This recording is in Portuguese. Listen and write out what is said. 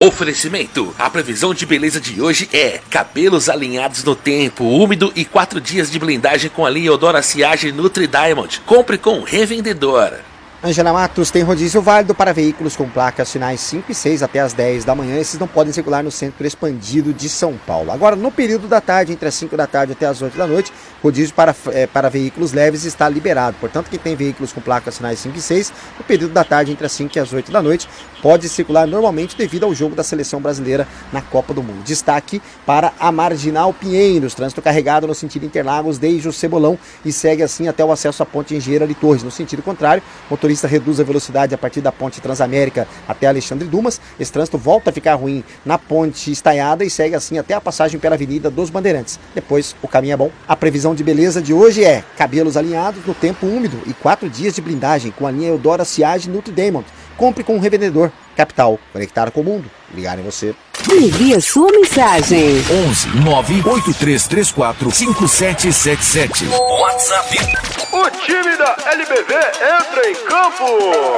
Oferecimento. A previsão de beleza de hoje é cabelos alinhados no tempo, úmido e 4 dias de blindagem com a linha Eudora Sciage Nutri Diamond. Compre com revendedor. Angela Matos, tem rodízio válido para veículos com placas finais 5 e 6 até as 10 da manhã. Esses não podem circular no centro expandido de São Paulo. Agora, no período da tarde, entre as 5 da tarde até as 8 da noite, rodízio para veículos leves está liberado. Portanto, quem tem veículos com placas finais 5 e 6, no período da tarde, entre as 5 e as 8 da noite, pode circular normalmente devido ao jogo da seleção brasileira na Copa do Mundo. Destaque para a Marginal Pinheiros, trânsito carregado no sentido Interlagos desde o Cebolão e segue assim até o acesso à Ponte Engenheiro Ali Torres. No sentido contrário, o motorista reduz a velocidade a partir da Ponte Transamérica até Alexandre Dumas. Esse trânsito volta a ficar ruim na Ponte Estaiada e segue assim até a passagem pela Avenida dos Bandeirantes. Depois, o caminho é bom. A previsão de beleza de hoje é cabelos alinhados no tempo úmido e 4 dias de blindagem com a linha Eudora Sciage Nutri Diamond. Compre com um revendedor. Capital, conectar com o mundo. Ligar em você. Envie a sua mensagem. 11 98334 5777. WhatsApp. O time da LBV entra em campo.